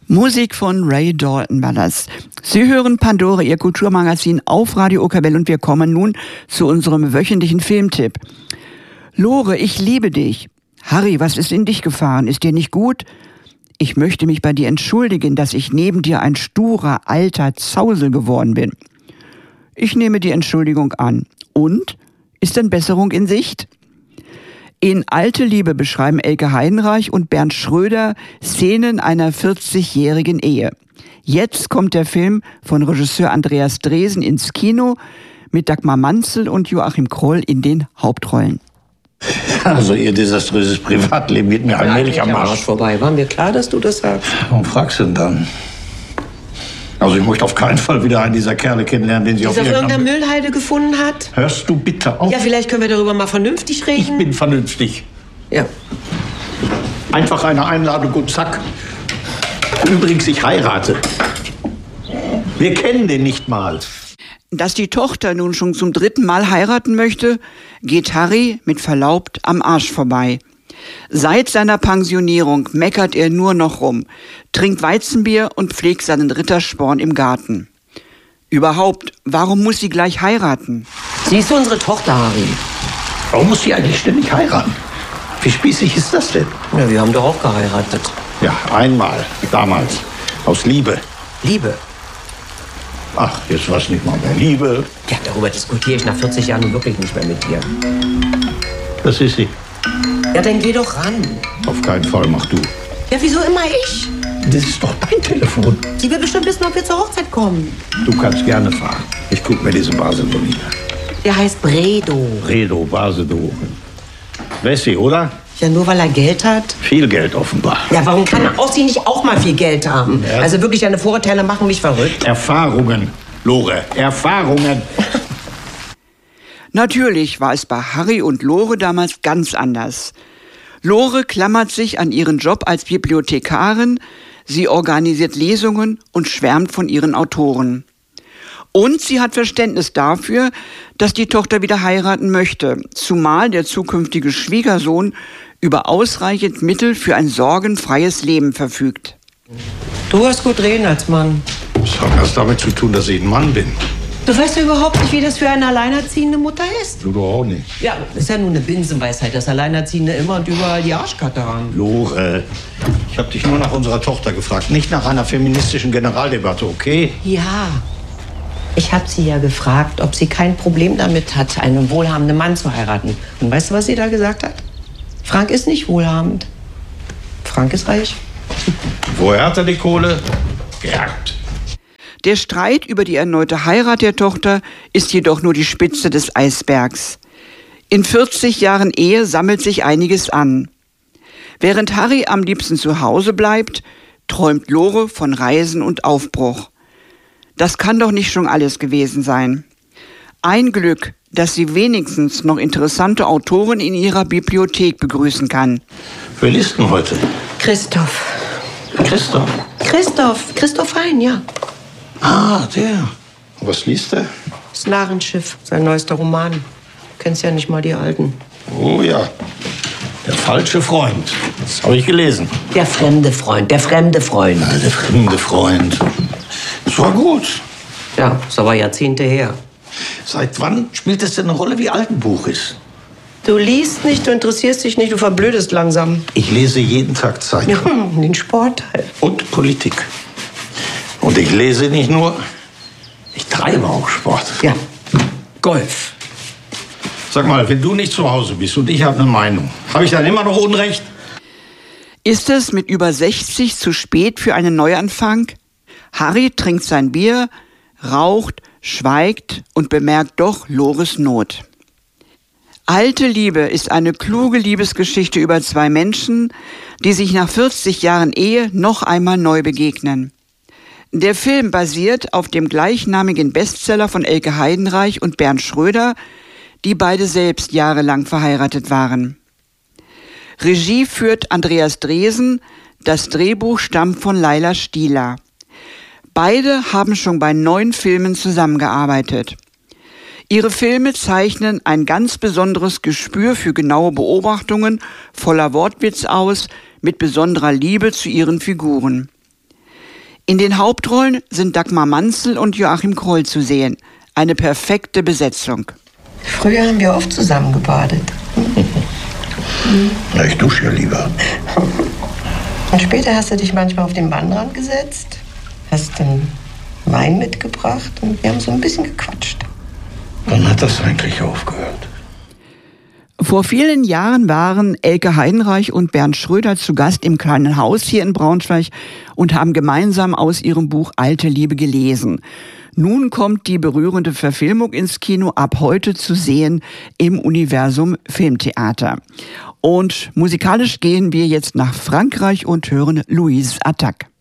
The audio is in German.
Musik von Ray Dalton war das. Sie hören Pandora, Ihr Kulturmagazin auf Radio Okabel, und wir kommen nun zu unserem wöchentlichen Filmtipp. Lore, ich liebe dich. Harry, was ist in dich gefahren? Ist dir nicht gut? Ich möchte mich bei dir entschuldigen, dass ich neben dir ein sturer, alter Zausel geworden bin. Ich nehme die Entschuldigung an. Und? Ist denn Besserung in Sicht? In Alte Liebe beschreiben Elke Heidenreich und Bernd Schröder Szenen einer 40-jährigen Ehe. Jetzt kommt der Film von Regisseur Andreas Dresen ins Kino mit Dagmar Manzel und Joachim Kroll in den Hauptrollen. Also Ihr desaströses Privatleben geht mir allmählich am Arsch vorbei. War mir klar, dass du das sagst? Warum fragst du denn dann? Also ich möchte auf keinen Fall wieder einen dieser Kerle kennenlernen, den sie auf irgendeiner Müllhalde gefunden hat. Hörst du bitte auf? Ja, vielleicht können wir darüber mal vernünftig reden. Ich bin vernünftig. Ja. Einfach eine Einladung und zack. Übrigens, ich heirate. Wir kennen den nicht mal. Dass die Tochter nun schon zum 3. Mal heiraten möchte, geht Harry mit Verlaub am Arsch vorbei. Seit seiner Pensionierung meckert er nur noch rum, trinkt Weizenbier und pflegt seinen Rittersporn im Garten. Überhaupt, warum muss sie gleich heiraten? Sie ist unsere Tochter, Harry. Warum muss sie eigentlich ständig heiraten? Wie spießig ist das denn? Ja, wir haben doch auch geheiratet. Ja, einmal, damals, aus Liebe. Liebe? Ach, jetzt war's nicht mal mehr Liebe. Ja, darüber diskutiere ich nach 40 Jahren nun wirklich nicht mehr mit dir. Das ist sie. Ja, dann geh doch ran. Auf keinen Fall, mach du. Ja, wieso immer ich? Das ist doch dein Telefon. Sie will bestimmt wissen, ob wir zur Hochzeit kommen. Du kannst gerne fahren. Ich guck mir diese Basedow nieder. Der heißt Bredow. Bredow, Basedow. Wessi, oder? Ja, nur weil er Geld hat? Viel Geld offenbar. Ja, warum kann Ossi nicht auch mal viel Geld haben? Ja. Also wirklich, deine Vorurteile machen mich verrückt. Erfahrungen, Lore, Erfahrungen. Natürlich war es bei Harry und Lore damals ganz anders. Lore klammert sich an ihren Job als Bibliothekarin, sie organisiert Lesungen und schwärmt von ihren Autoren. Und sie hat Verständnis dafür, dass die Tochter wieder heiraten möchte, zumal der zukünftige Schwiegersohn über ausreichend Mittel für ein sorgenfreies Leben verfügt. Du hast gut reden als Mann. Das hat was damit zu tun, dass ich ein Mann bin. Du weißt ja überhaupt nicht, wie das für eine alleinerziehende Mutter ist. Du doch auch nicht. Ja, ist ja nur eine Binsenweisheit, dass Alleinerziehende immer und überall die Arschkarte haben. Lore, ich habe dich nur nach unserer Tochter gefragt, nicht nach einer feministischen Generaldebatte, okay? Ja, ich habe sie ja gefragt, ob sie kein Problem damit hat, einen wohlhabenden Mann zu heiraten. Und weißt du, was sie da gesagt hat? Frank ist nicht wohlhabend. Frank ist reich. Woher hat er die Kohle? Geerbt. Der Streit über die erneute Heirat der Tochter ist jedoch nur die Spitze des Eisbergs. In 40 Jahren Ehe sammelt sich einiges an. Während Harry am liebsten zu Hause bleibt, träumt Lore von Reisen und Aufbruch. Das kann doch nicht schon alles gewesen sein. Ein Glück, dass sie wenigstens noch interessante Autoren in ihrer Bibliothek begrüßen kann. Wer liest denn heute? Christoph. Christoph? Christoph Hein, ja. Ah, der. Was liest er? Das Narrenschiff, sein neuester Roman. Du kennst ja nicht mal die alten. Oh ja, der falsche Freund. Das habe ich gelesen. Der fremde Freund. Ja, der fremde Freund. Das war gut. Ja, ist aber Jahrzehnte her. Seit wann spielt es denn eine Rolle, wie alt ein Buch ist? Du liest nicht, du interessierst dich nicht, du verblödest langsam. Ich lese jeden Tag Zeitung. Ja, den Sportteil. Und Politik. Und ich lese nicht nur, ich treibe auch Sport. Ja, Golf. Sag mal, wenn du nicht zu Hause bist und ich habe eine Meinung, habe ich dann immer noch Unrecht? Ist es mit über 60 zu spät für einen Neuanfang? Harry trinkt sein Bier, raucht, schweigt und bemerkt doch Lores Not. Alte Liebe ist eine kluge Liebesgeschichte über zwei Menschen, die sich nach 40 Jahren Ehe noch einmal neu begegnen. Der Film basiert auf dem gleichnamigen Bestseller von Elke Heidenreich und Bernd Schröder, die beide selbst jahrelang verheiratet waren. Regie führt Andreas Dresen, das Drehbuch stammt von Laila Stieler. Beide haben schon bei 9 Filmen zusammengearbeitet. Ihre Filme zeichnen ein ganz besonderes Gespür für genaue Beobachtungen voller Wortwitz aus, mit besonderer Liebe zu ihren Figuren. In den Hauptrollen sind Dagmar Manzel und Joachim Kroll zu sehen. Eine perfekte Besetzung. Früher haben wir oft zusammen gebadet. Na, ich dusche ja lieber. Und später hast du dich manchmal auf den Waldrand gesetzt, hast dann Wein mitgebracht und wir haben so ein bisschen gequatscht. Wann hat das eigentlich aufgehört? Vor vielen Jahren waren Elke Heidenreich und Bernd Schröder zu Gast im Kleinen Haus hier in Braunschweig und haben gemeinsam aus ihrem Buch Alte Liebe gelesen. Nun kommt die berührende Verfilmung ins Kino, ab heute zu sehen im Universum Filmtheater. Und musikalisch gehen wir jetzt nach Frankreich und hören Louise Attaque.